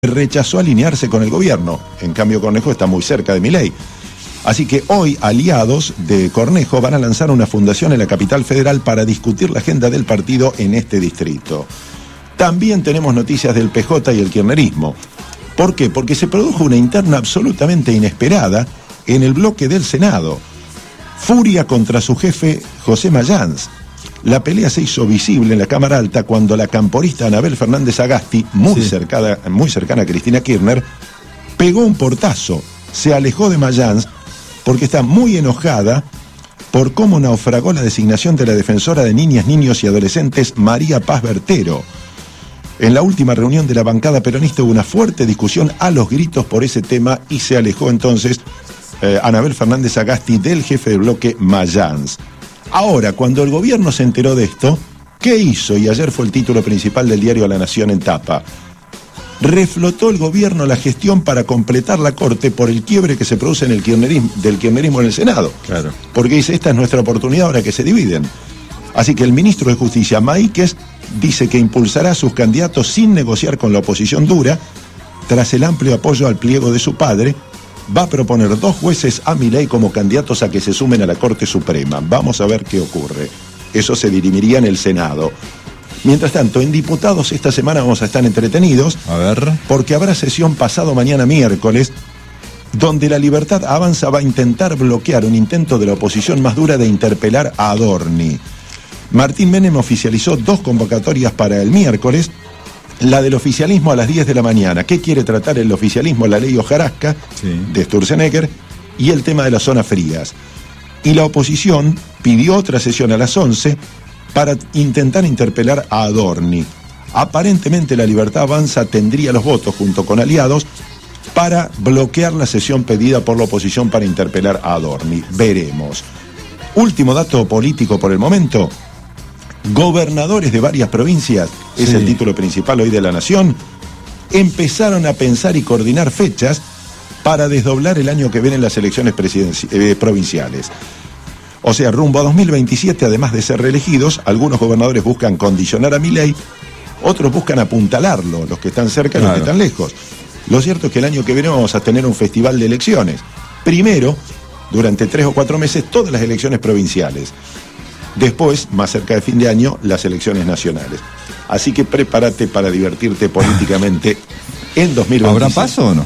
rechazó alinearse con el gobierno. En cambio, Cornejo está muy cerca de Milei. Así que hoy, aliados de Cornejo van a lanzar una fundación en la capital federal para discutir la agenda del partido en este distrito. También tenemos noticias del PJ y el kirchnerismo. ¿Por qué? Porque se produjo una interna absolutamente inesperada en el bloque del Senado. Furia contra su jefe, José Mayans. La pelea se hizo visible en la Cámara Alta cuando la camporista Anabel Fernández Agasti, muy cercana a Cristina Kirchner, pegó un portazo, se alejó de Mayans porque está muy enojada por cómo naufragó la designación de la defensora de niñas, niños y adolescentes María Paz Bertero. En la última reunión de la bancada peronista hubo una fuerte discusión a los gritos por ese tema y se alejó entonces Anabel Fernández Agasti del jefe del bloque Mayans. Ahora, cuando el gobierno se enteró de esto, ¿qué hizo? Y ayer fue el título principal del diario La Nación en tapa. Reflotó el gobierno la gestión para completar la corte por el quiebre que se produce en el kirchnerismo en el Senado. Claro. Porque dice, esta es nuestra oportunidad ahora que se dividen. Así que el ministro de Justicia, Máiquez, dice que impulsará a sus candidatos sin negociar con la oposición dura, tras el amplio apoyo al pliego de su padre. Va a proponer 2 jueces a Milei como candidatos a que se sumen a la Corte Suprema. Vamos a ver qué ocurre. Eso se dirimiría en el Senado. Mientras tanto, en diputados esta semana vamos a estar entretenidos. A ver. Porque habrá sesión pasado mañana miércoles, donde La Libertad Avanza va a intentar bloquear un intento de la oposición más dura de interpelar a Adorni. Martín Menem oficializó 2 convocatorias para el miércoles. La del oficialismo a las 10 de la mañana. ¿Qué quiere tratar el oficialismo? La ley Hojarasca de Sturzenegger y el tema de las zonas frías. Y la oposición pidió otra sesión a las 11 para intentar interpelar a Adorni. Aparentemente La Libertad Avanza tendría los votos junto con aliados para bloquear la sesión pedida por la oposición para interpelar a Adorni. Veremos. Último dato político por el momento. Gobernadores de varias provincias, es el título principal hoy de La Nación, empezaron a pensar y coordinar fechas para desdoblar el año que viene en las elecciones provinciales. O sea, rumbo a 2027, además de ser reelegidos, algunos gobernadores buscan condicionar a Milei, otros buscan apuntalarlo, los que están cerca y los que están lejos. Lo cierto es que el año que viene vamos a tener un festival de elecciones. Primero, durante 3 o 4 meses, todas las elecciones provinciales. Después, más cerca de fin de año, las elecciones nacionales. Así que prepárate para divertirte políticamente en 2026. ¿Habrá paso o no?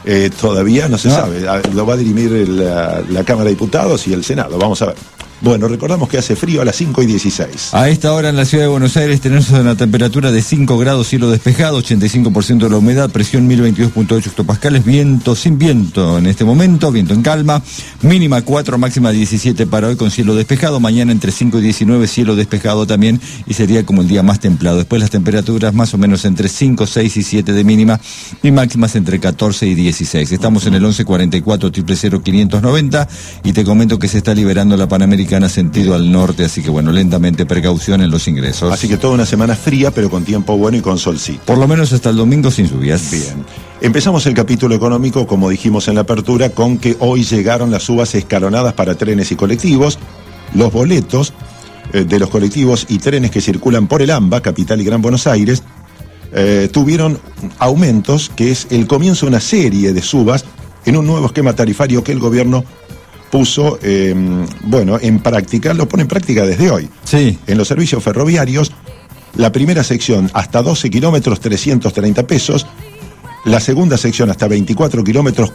Todavía no se sabe. Lo va a dirimir la Cámara de Diputados y el Senado. Vamos a ver. Bueno, recordamos que hace frío a las 5:16. A esta hora en la ciudad de Buenos Aires tenemos una temperatura de 5 grados, cielo despejado, 85% de la humedad, presión 1022.8 hectopascales, viento sin viento en este momento, viento en calma, mínima 4, máxima 17 para hoy con cielo despejado, mañana entre 5 y 19 cielo despejado también y sería como el día más templado. Después las temperaturas más o menos entre 5, 6 y 7 de mínima y máximas entre 14 y 16. Estamos en el 1144 000 590 y te comento que se está liberando la Panamericana sentido al norte, así que bueno, lentamente precaución en los ingresos. Así que toda una semana fría, pero con tiempo bueno y con solcito. Por lo menos hasta el domingo sin lluvias. Bien. Empezamos el capítulo económico, como dijimos en la apertura, con que hoy llegaron las subas escalonadas para trenes y colectivos. Los boletos de los colectivos y trenes que circulan por el AMBA, Capital y Gran Buenos Aires, tuvieron aumentos, que es el comienzo de una serie de subas en un nuevo esquema tarifario que el gobierno puso, en práctica, lo pone en práctica desde hoy. Sí. En los servicios ferroviarios, la primera sección hasta 12 kilómetros, 330 pesos. La segunda sección hasta 24 kilómetros,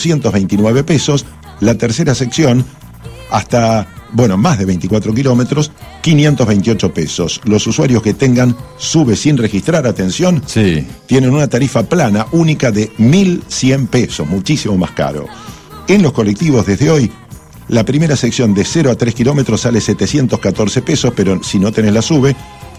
429 pesos. La tercera sección hasta, más de 24 kilómetros, 528 pesos. Los usuarios que tengan sube sin registrar, atención, tienen una tarifa plana única de 1.100 pesos, muchísimo más caro. En los colectivos desde hoy, la primera sección de 0 a 3 kilómetros sale 714 pesos, pero si no tenés la sube,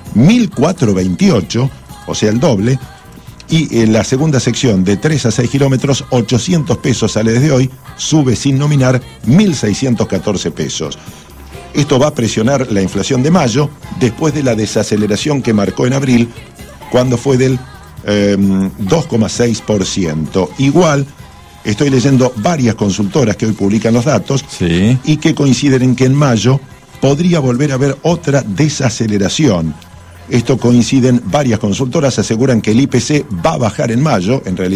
1.428, o sea el doble. Y en la segunda sección de 3 a 6 kilómetros, 800 pesos sale desde hoy, sube sin nominar 1.614 pesos. Esto va a presionar la inflación de mayo, después de la desaceleración que marcó en abril, cuando fue del 2,6%. Igual, estoy leyendo varias consultoras que hoy publican los datos y que coinciden en que en mayo podría volver a haber otra desaceleración. Esto coinciden varias consultoras, aseguran que el IPC va a bajar en mayo, en realidad